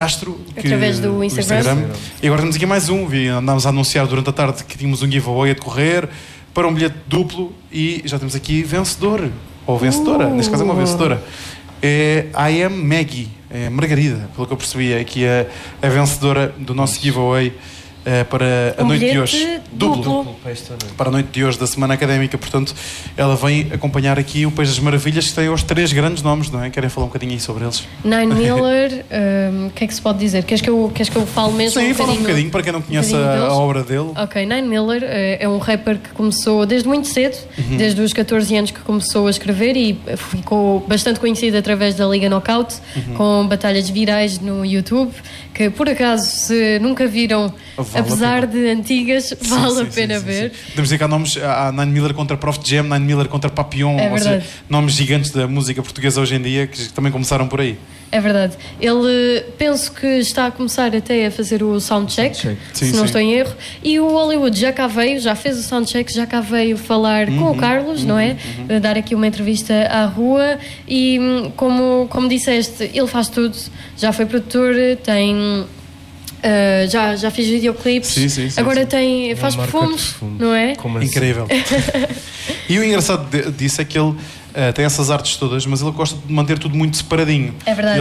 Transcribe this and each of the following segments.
Castro, através do Instagram. E agora temos aqui mais um. Andámos a anunciar durante a tarde que tínhamos um giveaway a decorrer para um bilhete duplo e já temos aqui vencedor. Ou vencedora, neste caso é uma vencedora. É I Am Maggie, é Margarida, pelo que eu percebi, é aqui a vencedora do nosso giveaway para a noite de hoje. Duplo. Para a noite de hoje da Semana Académica. Portanto, ela vem acompanhar aqui o País das Maravilhas, que tem os 3 grandes nomes, não é? Querem falar um bocadinho aí sobre eles? Nine Miller, o que é que se pode dizer? Queres que eu fale mesmo? Sim, fala um bocadinho para quem não conhece a obra dele. Ok, Nine Miller é um rapper que começou desde muito cedo, desde os 14 anos que começou a escrever e ficou bastante conhecido através da Liga Knockout, com batalhas virais no YouTube, que por acaso, se nunca viram, apesar de antigas, vale a pena ver. Podemos dizer que há nomes, há Nine Miller contra Prof Jam, Nine Miller contra Papillon, ou seja, nomes gigantes da música portuguesa hoje em dia que também começaram por aí. É verdade. Ele, penso que está a começar até a fazer o soundcheck, se não estou em erro, e o Hollywood já cá veio, já fez o soundcheck, já cá veio falar com o Carlos, não é? Dar aqui uma entrevista à rua e, como disseste, ele faz tudo, já foi produtor, tem... já fiz videoclipes, agora faz perfumes, não é? Incrível. E o engraçado disso é que ele tem essas artes todas, mas ele gosta de manter tudo muito separadinho. É verdade.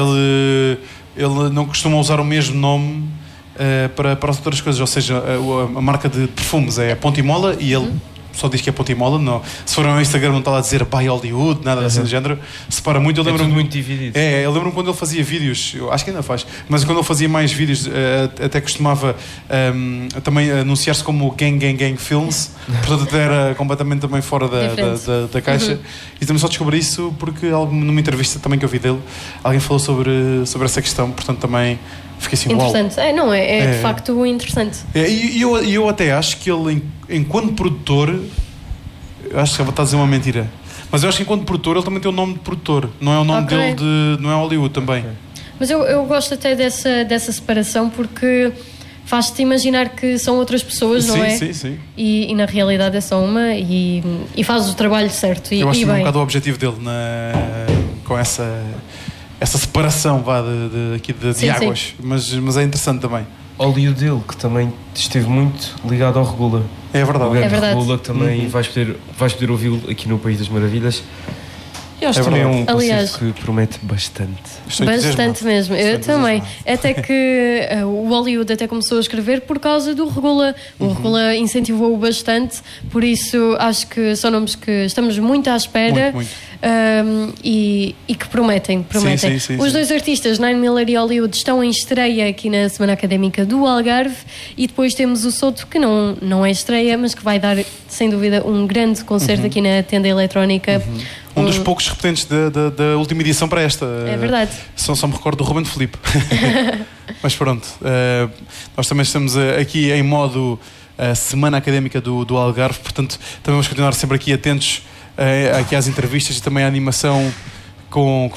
Ele não costuma usar o mesmo nome para as outras coisas, ou seja, a marca de perfumes é a Ponte e Mola e ele só diz que é Ponte e Mola. Não. Se for no Instagram não está lá a dizer By Hollywood, nada assim do género. Separa muito. Eu lembro-me muito dividido. Eu lembro-me quando ele fazia vídeos, eu acho que ainda faz, mas quando ele fazia mais vídeos até costumava também anunciar-se como Gang Films, portanto até era completamente também fora da caixa. E também só descobri isso porque numa entrevista também que eu vi dele, alguém falou sobre essa questão, portanto também fiquei assim, interessante. Uau. É de facto interessante. E eu até acho que ele, enquanto produtor, acho que está a dizer uma mentira, mas eu acho que enquanto produtor ele também tem o nome de produtor, não é o nome dele não é Hollywood também. Mas eu gosto até dessa separação porque faz-te imaginar que são outras pessoas, não é? Sim. E na realidade é só uma e faz o trabalho certo. Eu acho que um bocado o objetivo dele com essa separação de águas, mas é interessante também. Óleo dele, que também esteve muito ligado ao Regula. É verdade. O Regula, que também vais poder ouvi-lo aqui no País das Maravilhas. E acho que também é um concerto que promete bastante. Bastante mesmo. Eu também. Até que o Hollywood até começou a escrever por causa do Regula. O Regula incentivou-o bastante, por isso acho que são nomes que estamos muito à espera. Muito. E que prometem. Sim, Os dois artistas, Nine Miller e Hollywood, estão em estreia aqui na Semana Académica do Algarve e depois temos o Soto, que não é estreia, mas que vai dar sem dúvida um grande concerto aqui na tenda eletrónica. Um dos poucos repetentes da última edição para esta. É verdade. Só me recordo do Ruben Felipe. Mas pronto, nós também estamos aqui em modo Semana Académica do Algarve, portanto também vamos continuar sempre aqui atentos aqui às entrevistas e também à animação com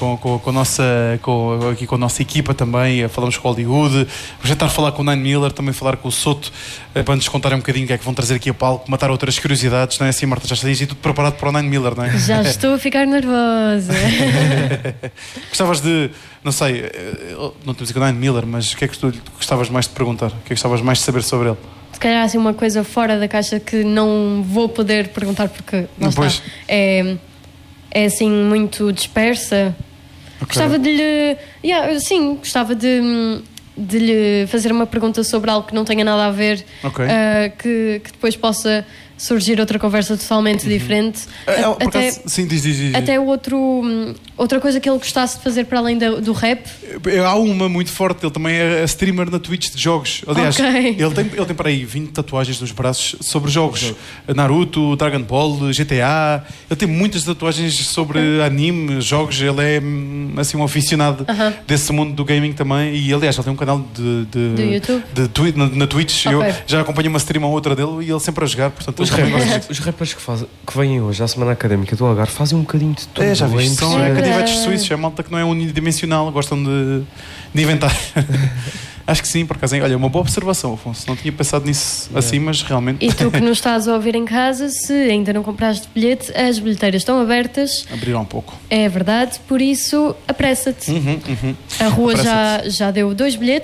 a nossa equipa também. Falamos com o Hollywood, vamos tentar falar com o Nine Miller, também falar com o Soto, para nos contarem um bocadinho o que é que vão trazer aqui a palco, matar outras curiosidades, não é assim, Marta? Já estás tudo preparado para o Nine Miller, não é? Já estou a ficar nervosa. Gostavas de, não sei, não temos aqui o Nine Miller, mas o que é que tu gostavas mais de perguntar? O que é que gostavas mais de saber sobre ele? Se calhar assim uma coisa fora da caixa que não vou poder perguntar porque é assim muito dispersa. Gostava de lhe gostava de lhe fazer uma pergunta sobre algo que não tenha nada a ver, que depois possa surgir outra conversa totalmente diferente. Diz. Até outra coisa que ele gostasse de fazer para além do rap. Há uma muito forte, ele também é streamer na Twitch de jogos. Aliás, ele tem para aí 20 tatuagens nos braços sobre jogos. Naruto, Dragon Ball, GTA. Ele tem muitas tatuagens sobre anime, jogos. Ele é assim um aficionado desse mundo do gaming também. E aliás, ele tem um canal de YouTube na Twitch. Eu já acompanho uma stream ou outra dele e ele sempre a jogar, portanto. Os rappers que vêm hoje à Semana Académica do Algarve fazem um bocadinho de tudo. Já viste, são canivetes suíços, é malta que não é unidimensional, gostam de inventar. Acho que sim, por acaso. Olha, uma boa observação, Afonso. Não tinha pensado nisso assim, mas realmente... E tu que nos estás a ouvir em casa, se ainda não compraste bilhete, as bilheteiras estão abertas. Abriram um pouco. É verdade, por isso apressa-te. A rua já deu 2 bilhetes.